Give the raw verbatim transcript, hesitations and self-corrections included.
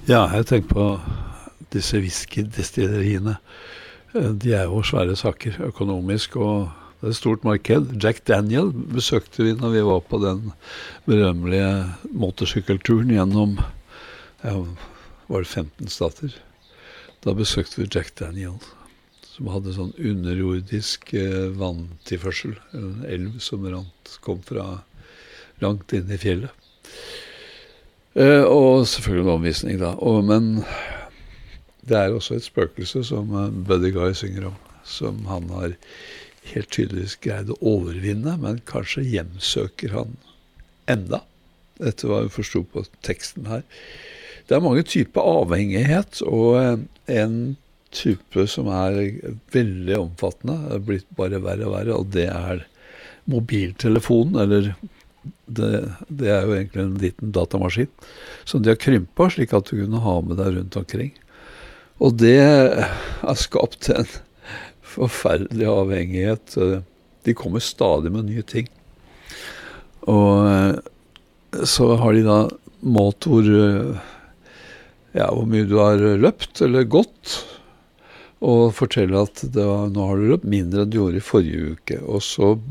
Ja, jeg tenker på disse whiskydestilleriene. Eh, De er jo svære saker økonomisk, og det er et stort marked. Jack Daniel besøkte vi når vi var på den berømmelige motorsykkelturen gjennom, ja, var det femten stater. Da besøkte vi Jack Daniel, som hadde sånn underjordisk eh, vanntilførsel, en elv som rant, kom fra langt inn i fjellet. Eh, og selvfølgelig en omvisning da. Og, men det er også et spøkelse som eh, Buddy Guy synger om, som han har helt tydeligvis greid å overvinne, men kanskje hjemsøker han enda. Dette var jo forstått på teksten her. Det er mange typer avhengighet, og eh, en type som er veldig omfattende, er blitt bare verre og verre, og det er mobiltelefonen, eller det, det er jo egentlig en liten datamaskin, som de har krympet slik at du kunne ha med deg rundt omkring. Og det har skapt en forferdelig avhengighet. De kommer stadig med nye ting. Og så har de da målt hvor, ja, hvor mye du har løpt eller gått, og forteller at det var, nå har du løpt mindre enn du gjorde i forrige uke. Og så